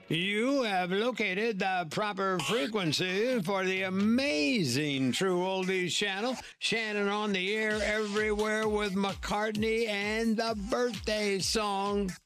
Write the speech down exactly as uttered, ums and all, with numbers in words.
You have located the proper frequency for the amazing True Oldies channel. Shannon on the air everywhere with McCartney and the birthday song.